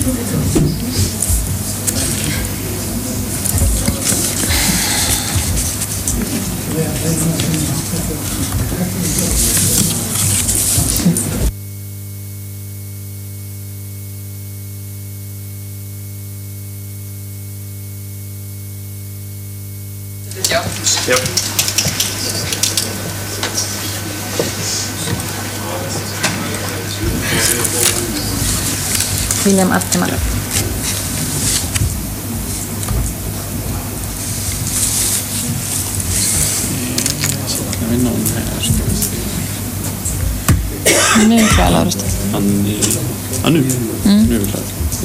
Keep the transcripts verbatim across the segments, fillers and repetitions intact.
Ja. Ja. William Atteman. Ja. Saknar vi någon här? Ska vi se. Nu är vi alla röstat. Han är... Ja, nu. Mm. Nu är vi klara.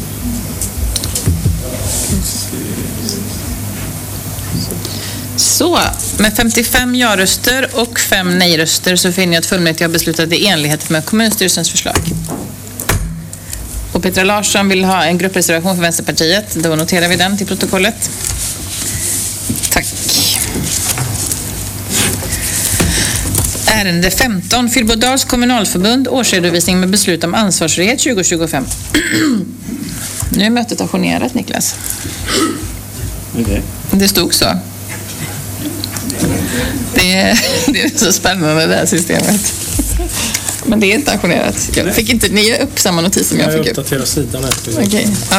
Så, med femtiofem ja-röster och fem nej-röster så finner jag att fullmäktige har beslutat i enlighet med kommunstyrelsens förslag. Och Petra Larsson vill ha en gruppreservation för Vänsterpartiet. Då noterar vi den till protokollet. Tack. Ärende femton. Fyrbodals kommunalförbund. Årsredovisning med beslut om ansvarsfrihet tjugo tjugofem. Nu är mötet ajournerat, Niklas. Okay. Det stod så. Det är, det är så spännande det här systemet. Men det är inte ajournerat. Jag fick inte ni upp samma notis som jag, jag fick upp. Jag uppdaterar sidan efter. Okej, okay, ja.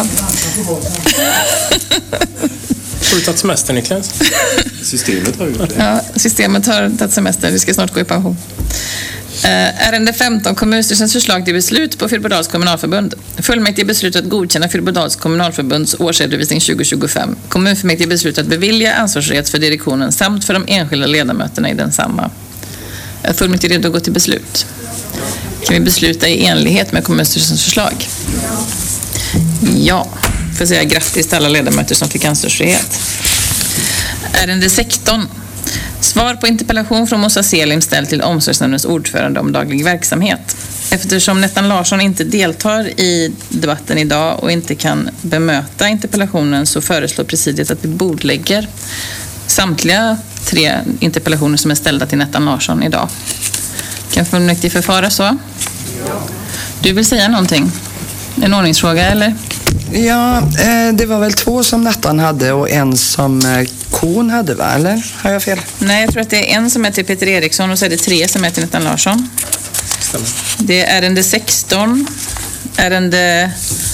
Har du tagit semester, Niklas? Systemet har gjort det. Ja, systemet har tagit semester. Vi ska snart gå i pension. Uh, ärende femton. Kommunstyrelsens förslag till beslut på Fyrbodals kommunalförbund. Fullmäktige beslutat att godkänna Fyrbodals kommunalförbunds årsredovisning tjugo tjugofem. Kommunfullmäktige beslutat att bevilja ansvarsrätt för direktionen samt för de enskilda ledamöterna i densamma. Är fullmäktige redo att gå till beslut? Kan vi besluta i enlighet med kommunstyrelsens förslag? Ja. Får säga grattis till alla ledamöter som fick ansvarsfrihet. Ärende sexton. Svar på interpellation från Mosa Selim ställd till omsorgsnämndens ordförande om daglig verksamhet. Eftersom Nettan Larsson inte deltar i debatten idag och inte kan bemöta interpellationen så föreslår presidiet att vi bordlägger samtliga tre interpellationer som är ställda till Nettan Larsson idag. Kan fullmäktige förfara så? Du vill säga någonting? En ordningsfråga eller? Ja, det var väl två som Nettan hade och en som Kon hade, va? Eller har jag fel? Nej, jag tror att det är en som är till Peter Eriksson och så är det tre som är till Nettan Larsson. Stämmer. Det är ärende sexton, ärende...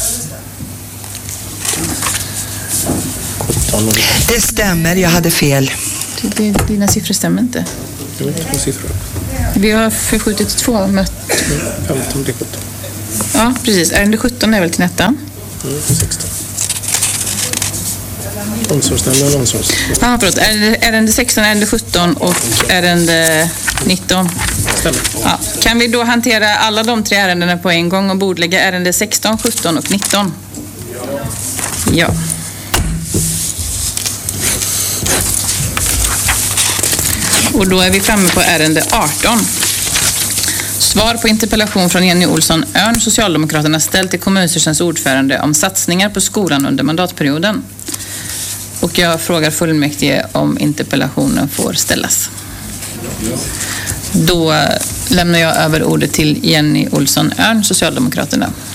Det stämmer, jag hade fel. Det, det, dina siffror stämmer inte. Jag vet inte på siffror. Vi har förskjutit två mött. femton till sjutton. Ja, precis. Ärende sjutton är väl till Nettan? Mm, sexton. Omsorgsnämnden och omsorgsnämnden. Ja, förlåt. Ärende, ärende sexton, ärende sjutton och ärende nitton. Stämmer. Ja. Kan vi då hantera alla de tre ärendena på en gång och bordlägga ärende sexton, sjutton och nitton? Ja. Och då är vi framme på ärende arton. Svar på interpellation från Jenny Olsson Örn, Socialdemokraterna, ställt till kommunstyrelsens ordförande om satsningar på skolan under mandatperioden. Och jag frågar fullmäktige om interpellationen får ställas. Då lämnar jag över ordet till Jenny Olsson Örn, Socialdemokraterna.